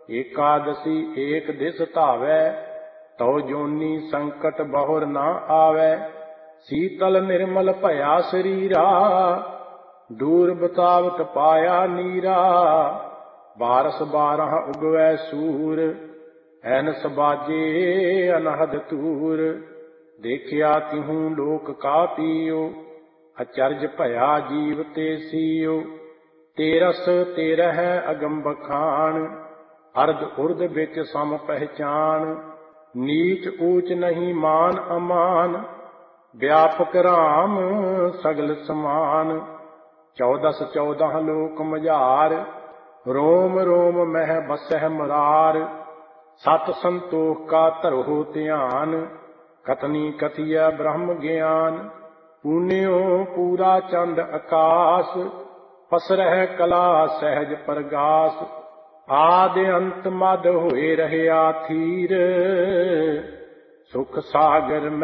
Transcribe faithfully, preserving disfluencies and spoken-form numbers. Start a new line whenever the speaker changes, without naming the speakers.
एकादशी एक दिस धावै, तौ जोनी संकट बहुर न आवै। शीतल निर्मल भया शरीरा, दूर बतावट पाया नीरा। बारस बारह उगवै सूर, ਐਨਸ ਬਾਜੇ ਅਨਹਦ ਤੂਰ। ਦੇਖਿਆ ਤਿਹੂ ਲੋਕ ਕਾ ਪੀਓ, ਅਚਰਜ ਭਇਆ ਜੀਵ ਤੇ ਸੀਓ। ਤੇਰਸ ਤੇਰਹਿ ਅਗਮ ਬਖਾਣ, ਅਰਧ ਉਰਧ ਵਿੱਚ ਸਮ ਪਹਿਚਾਨ। ਨੀਚ ਊਚ ਨਹੀਂ ਮਾਨ ਅਮਾਨ, ਵਿਆਪਕ ਰਾਮ ਸਗਲ ਸਮਾਨ। ਚੌਦਸ ਚੌਦਹ ਲੋਕ ਮਝਾਰ, ਰੋਮ ਰੋਮ ਮਹਿ ਬਸਹਿ ਮੁਰਾਰ। ਸਤ ਸੰਤੋਖ ਕਾ ਧਰੋ ਧਿਆਨ, ਕਤਨੀ ਕਥੀਐ ਬ੍ਰਹਮ ਗਿਆਨ। ਪੂਨਿਓ ਪੂਰਾ ਚੰਦ ਆਕਾਸ, ਪਸਰਹਿ ਕਲਾ ਸਹਿਜ ਪਰਗਾਸ। ਆਦ ਅੰਤ ਮਦ ਹੋਏ ਰਹਿਆ ਥੀਰ, ਸੁਖ ਸਾਗਰ